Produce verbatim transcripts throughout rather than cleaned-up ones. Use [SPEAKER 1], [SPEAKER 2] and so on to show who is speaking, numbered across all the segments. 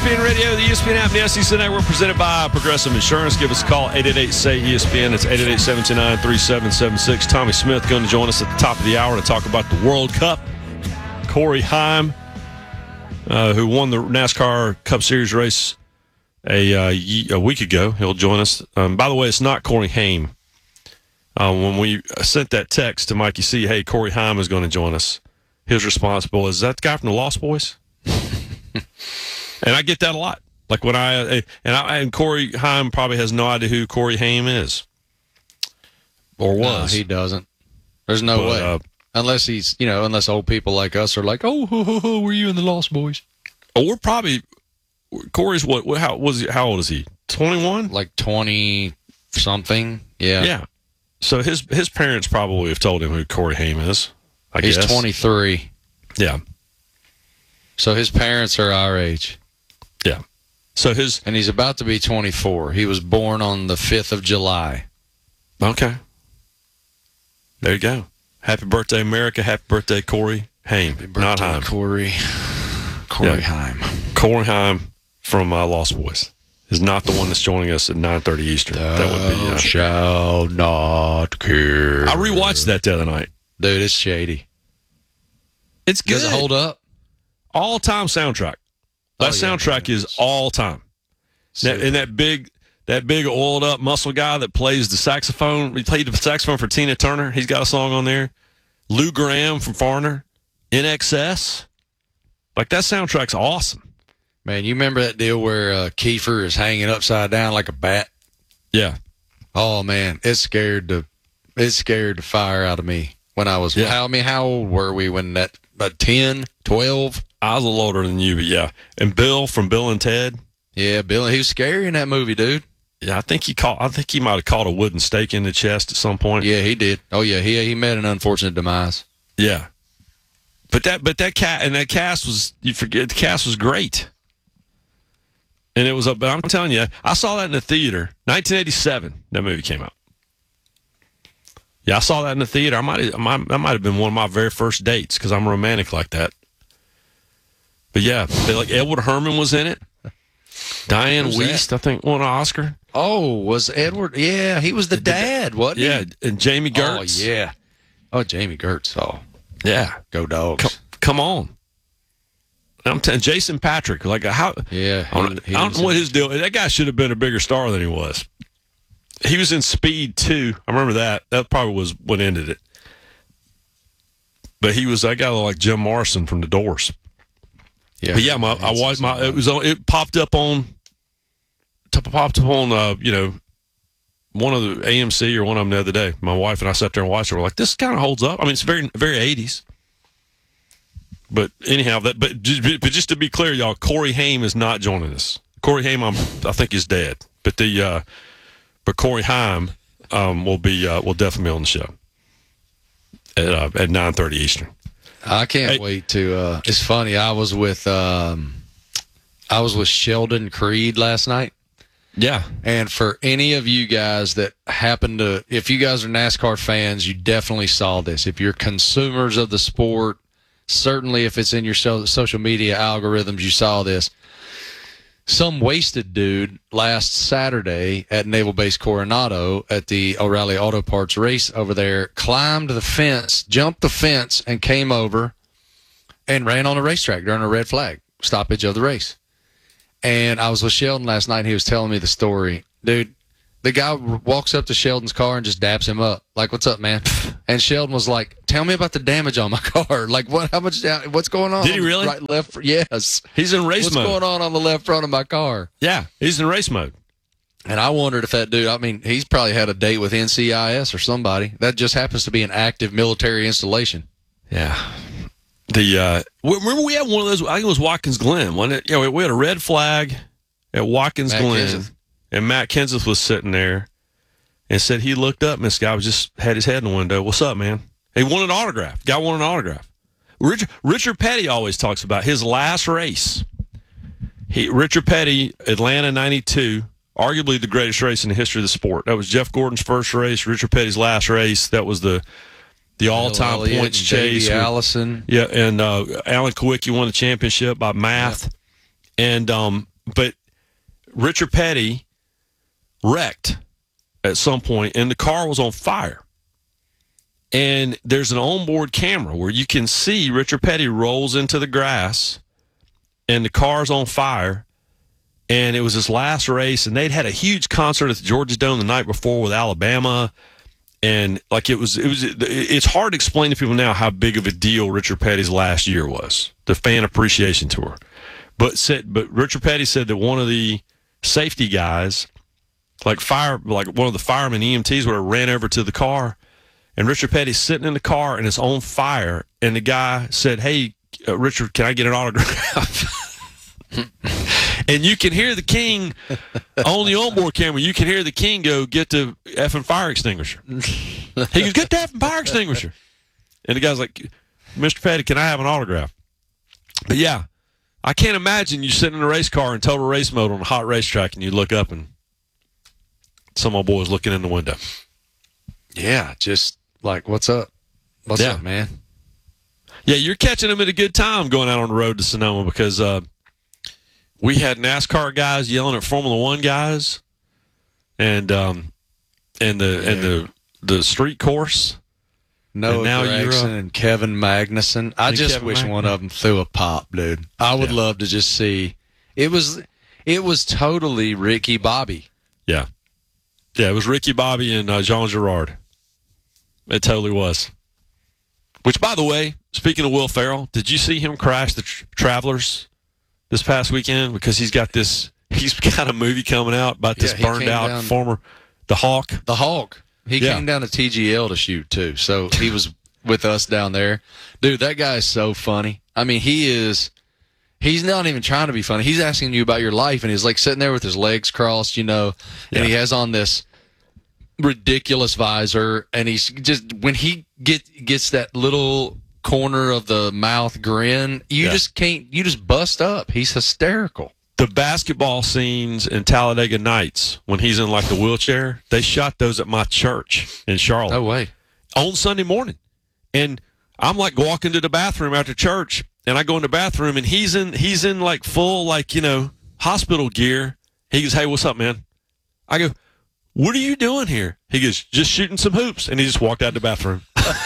[SPEAKER 1] S P N Radio, the E S P N app, and the S E C Network, presented by Progressive Insurance. Give us a call, eight eight eight, S A Y, E S P N. It's eight eight eight, seven two nine, three seven seven six. Tommy Smith going to join us at the top of the hour to talk about the World Cup. Corey Heim, uh, who won the NASCAR Cup Series race a, uh, a week ago, he'll join us. Um, by the way, it's not Corey Haim. Uh, when we sent that text to Mikey C, hey, Corey Heim is going to join us, his response was, is that the guy from the Lost Boys? And I get that a lot. Like when I and I and Corey Heim probably has no idea who Corey Haim is or was.
[SPEAKER 2] No, he doesn't. There's no
[SPEAKER 1] but,
[SPEAKER 2] way,
[SPEAKER 1] uh,
[SPEAKER 2] unless he's you know, unless old people like us are like, oh, ho, ho, ho, were you in the Lost Boys?
[SPEAKER 1] Oh, we're probably Corey's what? what how was he, how old is he? twenty-one?
[SPEAKER 2] Like twenty something. Yeah,
[SPEAKER 1] yeah. So his his parents probably have told him who Corey Haim is. I
[SPEAKER 2] he's
[SPEAKER 1] guess.
[SPEAKER 2] twenty-three.
[SPEAKER 1] Yeah.
[SPEAKER 2] So his parents are our age.
[SPEAKER 1] Yeah. So his
[SPEAKER 2] and he's about to be twenty-four. He was born on the fifth of July.
[SPEAKER 1] Okay. There you go. Happy birthday, America. Happy birthday, Corey Haim.
[SPEAKER 2] Happy birthday,
[SPEAKER 1] Not Heim.
[SPEAKER 2] Corey. Corey
[SPEAKER 1] Yeah.
[SPEAKER 2] Heim.
[SPEAKER 1] Corey Heim from uh, Lost Boys is not the one that's joining us at nine thirty Eastern.
[SPEAKER 2] Thou
[SPEAKER 1] That would be. Uh,
[SPEAKER 2] shall not care.
[SPEAKER 1] I rewatched that the other night.
[SPEAKER 2] Dude, it's shady.
[SPEAKER 1] It's good.
[SPEAKER 2] Does it hold up?
[SPEAKER 1] All time soundtrack. That
[SPEAKER 2] Oh, yeah,
[SPEAKER 1] soundtrack
[SPEAKER 2] man.
[SPEAKER 1] is all time. That, and that big, that big oiled up muscle guy that plays the saxophone. He played the saxophone for Tina Turner. He's got a song on there. Lou Graham from Foreigner. In Excess. Like that soundtrack's awesome.
[SPEAKER 2] Man, you remember that deal where uh, Kiefer is hanging upside down like a bat?
[SPEAKER 1] Yeah.
[SPEAKER 2] Oh man, it scared the it scared the fire out of me when I was.
[SPEAKER 1] Yeah.
[SPEAKER 2] How I mean, how old were we when that? About ten, twelve?
[SPEAKER 1] I was a little older than you, but yeah. And Bill from Bill and Ted.
[SPEAKER 2] Yeah, Bill. He was scary in that movie, dude.
[SPEAKER 1] Yeah, I think he caught. I think he might have caught a wooden stake in the chest at some point.
[SPEAKER 2] Yeah, he did. Oh yeah, he he met an unfortunate demise.
[SPEAKER 1] Yeah. But that, but that cat and that cast was. You forget the cast was great. And it was a. But I'm telling you, I saw that in the theater. nineteen eighty-seven. That movie came out. Yeah, I saw that in the theater. I might. I might that might have been one of my very first dates because I'm romantic like that. But yeah, but like Edward Herman was in it. Diane
[SPEAKER 2] Who's
[SPEAKER 1] Wiest,
[SPEAKER 2] that?
[SPEAKER 1] I think, won an Oscar.
[SPEAKER 2] Oh, was Edward? Yeah, he was the dad, wasn't he?
[SPEAKER 1] Yeah, and Jamie Gertz.
[SPEAKER 2] Oh yeah. Oh, Jamie Gertz. Oh,
[SPEAKER 1] Yeah.
[SPEAKER 2] go Dogs.
[SPEAKER 1] Come, come on. I'm telling Jason Patrick, like how
[SPEAKER 2] Yeah,
[SPEAKER 1] I don't,
[SPEAKER 2] he- he
[SPEAKER 1] I don't
[SPEAKER 2] was
[SPEAKER 1] know what
[SPEAKER 2] in-
[SPEAKER 1] his deal. That guy should have been a bigger star than he was. He was in Speed two. I remember that. That probably was what ended it. But he was that guy like Jim Morrison from The Doors.
[SPEAKER 2] Yeah,
[SPEAKER 1] But yeah, my I watched my it was on it popped up on t- popped up on uh, you know, one of the A M C or one of them the other day. My wife and I sat there and watched it. We're like, this kind of holds up. I mean, it's very very eighties. But anyhow, that but just, but just to be clear, y'all, Corey Haim is not joining us. Corey Haim, I'm, I think, is dead. But the uh, but Corey Haim um, will be uh, will definitely be on the show at uh, at nine thirty Eastern.
[SPEAKER 2] I can't
[SPEAKER 1] Hey.
[SPEAKER 2] wait to. Uh, it's funny. I was with um, I was with Sheldon Creed last night,
[SPEAKER 1] Yeah,
[SPEAKER 2] and for any of you guys that happen to, if you guys are NASCAR fans, you definitely saw this. If you're consumers of the sport, certainly if it's in your so- social media algorithms, you saw this. Some wasted dude last Saturday at Naval Base Coronado at the O'Reilly Auto Parts race over there climbed the fence, jumped the fence, and came over and ran on the racetrack during a red flag stoppage of the race. And I was with Sheldon last night, and he was telling me the story. Dude, the guy walks up to Sheldon's car and just daps him up. Like, what's up, man? And Sheldon was like, tell me about the damage on my car. Like, what? How much? What's going on?
[SPEAKER 1] Did he
[SPEAKER 2] on the
[SPEAKER 1] really?
[SPEAKER 2] Right, left? Yes.
[SPEAKER 1] he's in race
[SPEAKER 2] What's
[SPEAKER 1] mode.
[SPEAKER 2] going on on the left front of my car?
[SPEAKER 1] Yeah, he's in race mode.
[SPEAKER 2] And I wondered if that dude, I mean, he's probably had a date with N C I S or somebody. That just happens to be an active military installation.
[SPEAKER 1] Yeah. The uh, remember we had one of those. I think it was Watkins Glen. Wasn't it? You know, we had a red flag at Watkins
[SPEAKER 2] Matt
[SPEAKER 1] Glen,
[SPEAKER 2] Kenseth.
[SPEAKER 1] and Matt Kenseth was sitting there, and said he looked up, and this guy was just had his head in the window. What's up, man? He wanted an autograph. Guy wanted an autograph. Richard, Richard Petty always talks about his last race. He Richard Petty, Atlanta ninety-two, arguably the greatest race in the history of the sport. That was Jeff Gordon's first race. Richard Petty's last race. That was the the all-time
[SPEAKER 2] Bill Elliott
[SPEAKER 1] points
[SPEAKER 2] and
[SPEAKER 1] chase.
[SPEAKER 2] Davey Allison.
[SPEAKER 1] Yeah, and uh, Alan Kawicki won the championship by math. And um, but Richard Petty wrecked at some point, and the car was on fire. And there's an onboard camera where you can see Richard Petty rolls into the grass, and the car's on fire. And it was his last race, and they'd had a huge concert at the Georgia Dome the night before with Alabama. And like it was, it was. It's hard to explain to people now how big of a deal Richard Petty's last year was, the Fan Appreciation Tour. But said, but Richard Petty said that one of the safety guys, like fire, like one of the firemen, E M Ts, would have ran over to the car, and Richard Petty's sitting in the car and it's on fire, and the guy said, "Hey, uh, Richard, can I get an autograph?" And you can hear the king on the onboard camera. You can hear the king go, "Get the effing fire extinguisher." He goes, "Get the effing fire extinguisher." And the guy's like, "Mister Petty, can I have an autograph?" But yeah, I can't imagine you sitting in a race car in total race mode on a hot racetrack, and you look up and some old boy's looking in the window.
[SPEAKER 2] Yeah, just like, what's up? What's
[SPEAKER 1] yeah.
[SPEAKER 2] up, man?
[SPEAKER 1] Yeah, you're catching them at a good time going out on the road to Sonoma, because uh, we had NASCAR guys yelling at Formula One guys, and um, and the yeah. and the the street course.
[SPEAKER 2] Noah
[SPEAKER 1] and
[SPEAKER 2] Gregson
[SPEAKER 1] uh,
[SPEAKER 2] and Kevin Magnuson. I just
[SPEAKER 1] Kevin
[SPEAKER 2] wish
[SPEAKER 1] Magnuson.
[SPEAKER 2] one of them threw a pop, dude. I would
[SPEAKER 1] yeah.
[SPEAKER 2] love to just see. It was, it was totally Ricky Bobby.
[SPEAKER 1] Yeah, yeah, it was Ricky Bobby and uh, Jean Girard. It totally was. Which, by the way, speaking of Will Ferrell, did you see him crash the tra- Travelers this past weekend? Because he's got this, he's got a movie coming out about this
[SPEAKER 2] yeah,
[SPEAKER 1] burned out
[SPEAKER 2] down,
[SPEAKER 1] former, the Hawk.
[SPEAKER 2] The Hawk. He
[SPEAKER 1] yeah.
[SPEAKER 2] came down to T G L to shoot, too. So he was with us down there. Dude, that guy is so funny. I mean, he is, he's not even trying to be funny. He's asking you about your life, and he's like sitting there with his legs crossed, you know, and
[SPEAKER 1] yeah.
[SPEAKER 2] he has on this ridiculous visor, and he's just, when he get, gets that little corner of the mouth grin, you
[SPEAKER 1] yeah.
[SPEAKER 2] just can't, you just bust up. He's hysterical.
[SPEAKER 1] The basketball scenes in Talladega Nights, when he's in like the wheelchair, they shot those at my church in Charlotte.
[SPEAKER 2] No way.
[SPEAKER 1] On Sunday morning. And I'm like walking to the bathroom after church, and I go in the bathroom, and he's in he's in like full, like, you know, hospital gear. He goes, "Hey, what's up, man?" I go, "What are you doing here?" He goes, "Just shooting some hoops." And he just walked out the bathroom.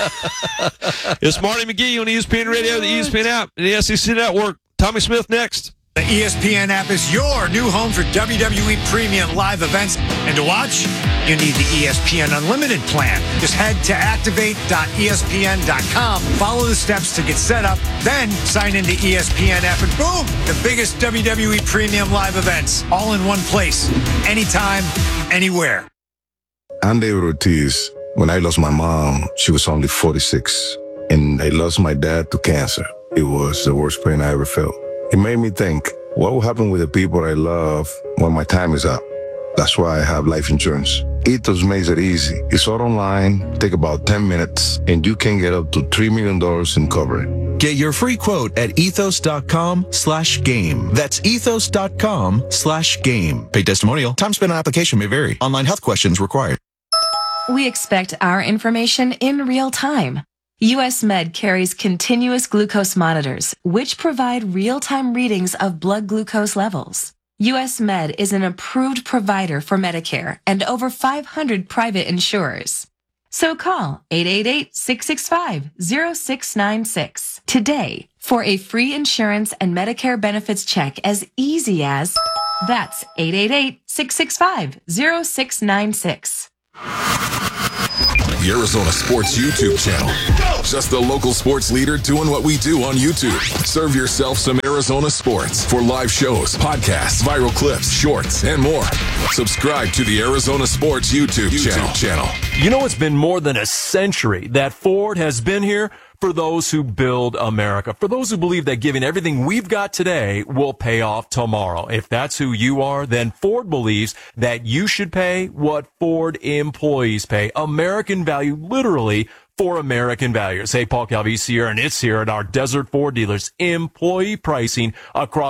[SPEAKER 1] It's Marty McGee on E S P N Radio, the E S P N app, and the S E C Network. Tommy Smith next.
[SPEAKER 3] The E S P N app is your new home for W W E premium live events. And to watch, you need the E S P N Unlimited plan. Just head to activate dot E S P N dot com, follow the steps to get set up, then sign into E S P N app, and boom, the biggest W W E premium live events, all in one place, anytime, anywhere.
[SPEAKER 4] I'm David Ortiz. When I lost my mom, she was only forty-six, and I lost my dad to cancer. It was the worst pain I ever felt. It made me think, what will happen with the people I love when my time is up? That's why I have life insurance. Ethos makes it easy. It's all online, take about ten minutes, and you can get up to three million dollars in coverage.
[SPEAKER 5] Get your free quote at ethos dot com slash game. That's ethos dot com slash game. Paid testimonial. Time spent on application may vary. Online health questions required.
[SPEAKER 6] We expect our information in real time. U S Med carries continuous glucose monitors, which provide real-time readings of blood glucose levels. U S Med is an approved provider for Medicare and over five hundred private insurers. So call eight eight eight, six six five, zero six nine six today for a free insurance and Medicare benefits check as easy as, that's eight eight eight, six six five, zero six nine six.
[SPEAKER 7] The Arizona Sports YouTube channel. Just the local sports leader doing what we do on YouTube. Serve yourself some Arizona sports for live shows, podcasts, viral clips, shorts, and more. Subscribe to the Arizona Sports YouTube, YouTube channel. channel.
[SPEAKER 8] You know, it's been more than a century that Ford has been here for those who build America, for those who believe that giving everything we've got today will pay off tomorrow. If that's who you are, then Ford believes that you should pay what Ford employees pay. American value, literally, for American values. Hey, Paul Calvisi here, and it's here at our Desert Ford dealers. Employee pricing across a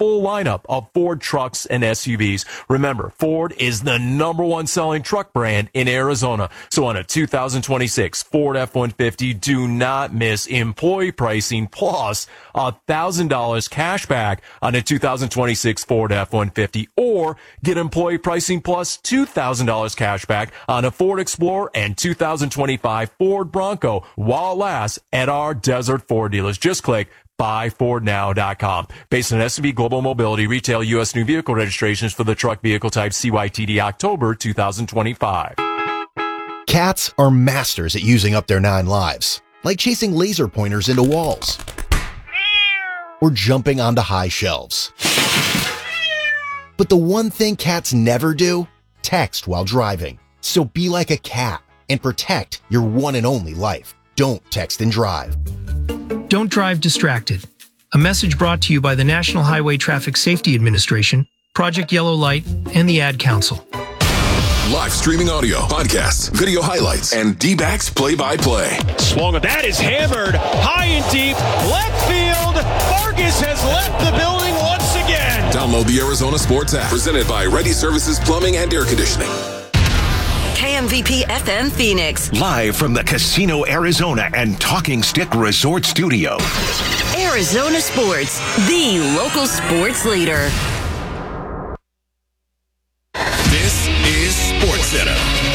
[SPEAKER 8] full lineup of Ford trucks and S U Vs. Remember, Ford is the number one selling truck brand in Arizona. So on a two thousand twenty-six Ford F one fifty, do not miss employee pricing plus one thousand dollars cash back on a two thousand twenty-six Ford F one fifty, or get employee pricing plus two thousand dollars cash back on a Ford Explorer and two thousand twenty-five Ford Bronco while it lasts at our Desert Ford dealers. Just click buy ford now dot com. Based on S and P Global Mobility, retail U S new vehicle registrations for the truck vehicle type C Y T D October two thousand twenty-five.
[SPEAKER 9] Cats are masters at using up their nine lives, like chasing laser pointers into walls or jumping onto high shelves. But the one thing cats never do, text while driving. So be like a cat and protect your one and only life. Don't text and drive.
[SPEAKER 10] Don't drive distracted. A message brought to you by the National Highway Traffic Safety Administration, Project Yellow Light, and the Ad Council.
[SPEAKER 7] Live streaming audio, podcasts, video highlights, and D-backs play-by-play.
[SPEAKER 11] Swung. That is hammered high and deep. Left field. Vargas has left the building once again.
[SPEAKER 7] Download the Arizona Sports app, presented by Ready Services Plumbing and Air Conditioning.
[SPEAKER 12] K M V P F M Phoenix.
[SPEAKER 13] Live from the Casino Arizona and Talking Stick Resort Studio.
[SPEAKER 12] Arizona Sports, the local sports leader.
[SPEAKER 13] This is SportsCenter.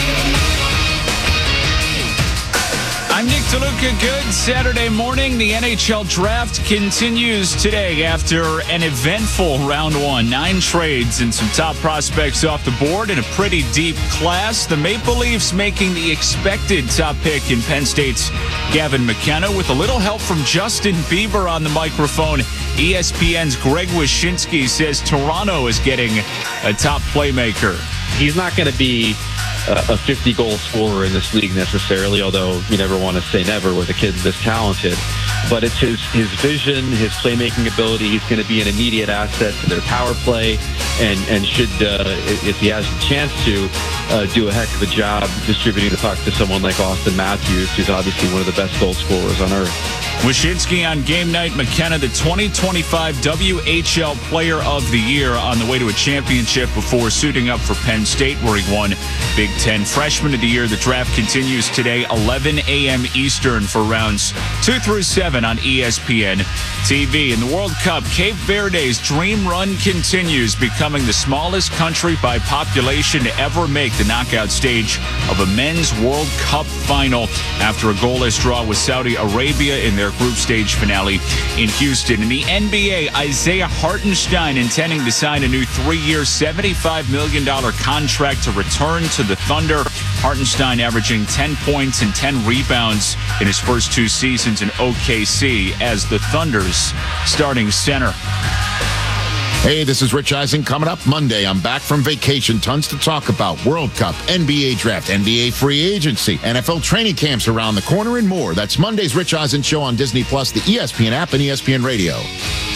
[SPEAKER 14] I'm Nick DeLuca. Good Saturday morning. The N H L draft continues today after an eventful round one. Nine trades and some top prospects off the board in a pretty deep class. The Maple Leafs making the expected top pick in Penn State's Gavin McKenna with a little help from Justin Bieber on the microphone. E S P N's Greg Wyshynski says Toronto is getting a top playmaker.
[SPEAKER 15] He's not going to be a fifty-goal scorer in this league necessarily, although you never want to say never with a kid this talented. But it's his, his vision, his playmaking ability. He's going to be an immediate asset to their power play, and, and should, uh, if he has the chance to, uh, do a heck of a job distributing the puck to someone like Austin Matthews, who's obviously one of the best goal scorers on earth.
[SPEAKER 14] Wyshynski on game night. McKenna, the twenty twenty-five W H L Player of the Year, on the way to a championship before suiting up for Penn State, where he won Big Ten Freshman of the Year. The draft continues today, eleven a.m. Eastern, for rounds two through seven on E S P N T V. In the World Cup, Cape Verde's dream run continues, becoming the smallest country by population to ever make the knockout stage of a men's World Cup final after a goalless draw with Saudi Arabia in their group stage finale in Houston. In the N B A, Isaiah Hartenstein intending to sign a new three-year, seventy-five million dollars contract to return to the Thunder. Hartenstein averaging ten points and ten rebounds in his first two seasons in O K C as the Thunder's starting center.
[SPEAKER 16] Hey, this is Rich Eisen. Coming up Monday, I'm back from vacation. Tons to talk about. World Cup, N B A draft, N B A free agency, N F L training camps around the corner, and more. That's Monday's Rich Eisen Show on Disney Plus, the E S P N app, and E S P N Radio.